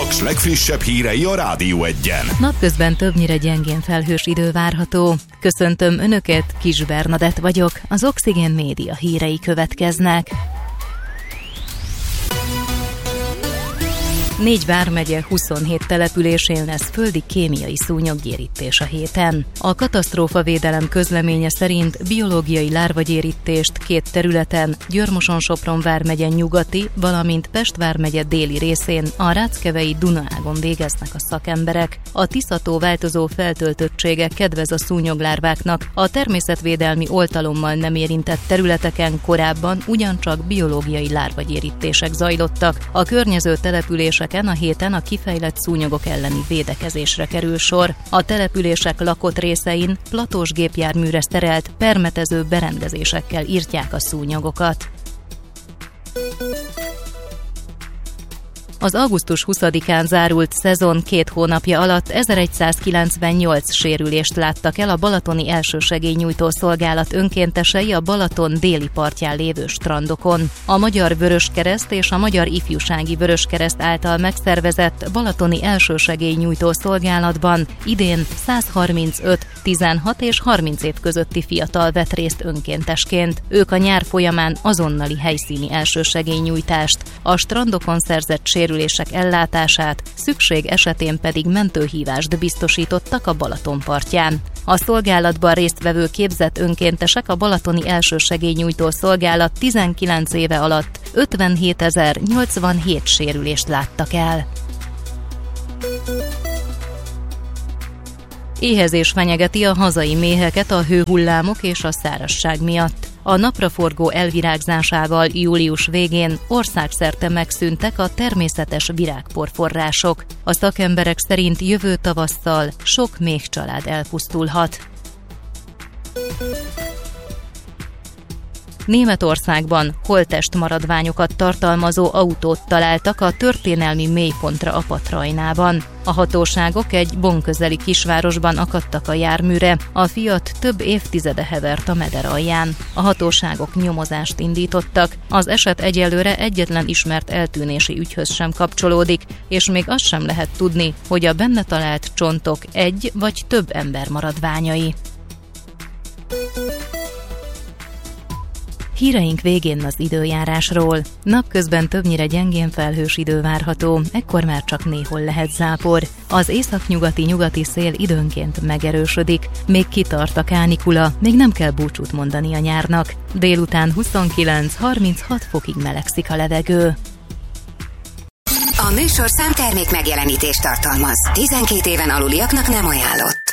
Paks legfrissebb hírei a Rádió Egyen. Napközben többnyire gyengén felhős idő várható. Köszöntöm Önöket, Kis Bernadett vagyok, az Oxigén Média hírei következnek. 4 vármegye 27 településén lesz földi kémiai szúnyoggyérítés a héten. A katasztrófavédelem közleménye szerint biológiai lárvagyérítést 2 területen, Győr-Moson-Sopron vármegye nyugati, valamint Pest vármegye déli részén, a Ráckevei Dunaágon végeznek a szakemberek. A Tisza-tó változó feltöltöttsége kedvez a szúnyoglárváknak, a természetvédelmi oltalommal nem érintett területeken korábban ugyancsak biológiai lárvagyérítések zajlottak. A környező települések a héten a kifejlett szúnyogok elleni védekezésre kerül sor. A települések lakott részein platós gépjárműre szerelt permetező berendezésekkel írtják a szúnyogokat. Az augusztus 20-án zárult szezon 2 hónapja alatt 1198 sérülést láttak el a balatoni elsősegélynyújtó szolgálat önkéntesei a Balaton déli partján lévő strandokon. A Magyar Vöröskereszt és a Magyar Ifjúsági Vöröskereszt által megszervezett balatoni elsősegélynyújtó szolgálatban idén 135, 16 és 30 év közötti fiatal vett részt önkéntesként. Ők a nyár folyamán azonnali helyszíni elsősegélynyújtást, a strandokon szerzett sérülések ellátását, szükség esetén pedig mentőhívást biztosítottak a Balaton partján. A szolgálatban résztvevő képzett önkéntesek a balatoni elsősegélynyújtó szolgálat 19 éve alatt 57.087 sérülést láttak el. Éhezés fenyegeti a hazai méheket a hőhullámok és a szárazság miatt. A napraforgó elvirágzásával július végén országszerte megszűntek a természetes virágporforrások. A szakemberek szerint jövő tavasszal sok méhcsalád elpusztulhat. Németországban holttest maradványokat tartalmazó autót találtak a történelmi mélypontra Apatrajnában. A hatóságok egy Bonn közeli kisvárosban akadtak a járműre, a Fiat több évtizede hevert a meder alján. A hatóságok nyomozást indítottak, az eset egyelőre egyetlen ismert eltűnési ügyhöz sem kapcsolódik, és még azt sem lehet tudni, hogy a benne talált csontok egy vagy több ember maradványai. Híreink végén az időjárásról. Napközben többnyire gyengén felhős idő várható, ekkor már csak néhol lehet zápor. Az északnyugati szél időnként megerősödik, még kitart a kánikula, még nem kell búcsút mondani a nyárnak. Délután 29-36 fokig melegszik a levegő. A műsorszám termék megjelenítést tartalmaz. 12 éven aluliaknak nem ajánlott.